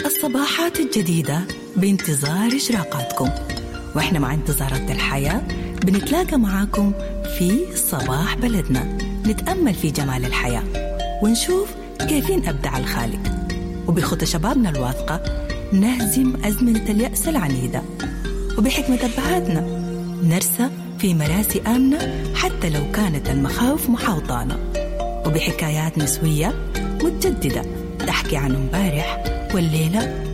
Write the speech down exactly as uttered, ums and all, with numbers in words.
الصباحات الجديدة بانتظار إشراقاتكم، وإحنا مع انتظارات الحياة بنتلاقى معاكم في صباح بلدنا، نتأمل في جمال الحياة ونشوف كيفين أبدع الخالق، وبخطى شبابنا الواثقة نهزم أزمنة اليأس العنيدة، وبحكمة أبهاتنا نرسى في مراسي آمنة حتى لو كانت المخاوف محاوطانا، وبحكايات نسوية متجددة تحكي عن امبارح والليلة